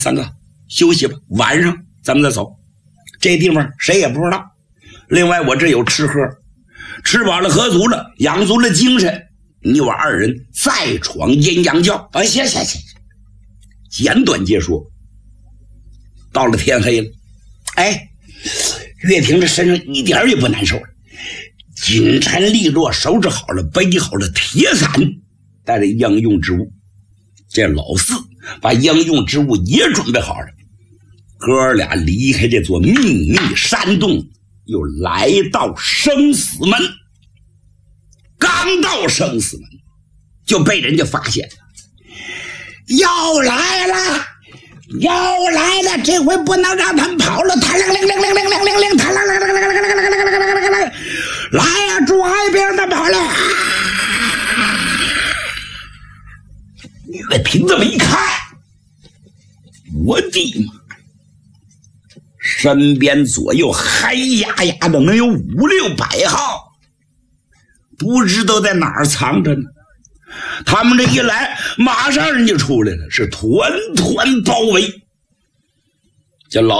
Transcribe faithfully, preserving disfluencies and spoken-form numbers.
三哥休息吧，晚上咱们再走。这地方谁也不知道。另外我这有吃喝，吃饱了喝足了，养足了精神，你我二人再闯阴阳教。啊，行行行，简短结说。到了天黑了，哎，岳霆这身上一点也不难受了，金蝉利落，收拾好了，背好了铁伞，带着应用之物。这老四把应用之物也准备好了，哥俩离开这座秘密山洞，又来到生死门。刚到生死门，就被人家发现了，又来了，又来了！这回不能让他们跑了！他铃铃铃铃铃铃铃铃，他铃铃铃铃铃铃铃铃铃，来呀，住海边的跑了！岳霆这么一看，我的妈！身边左右黑压压的，能有五六百号，不知道在哪儿藏着呢。他们这一来，马上人就出来了，是团团包围。这老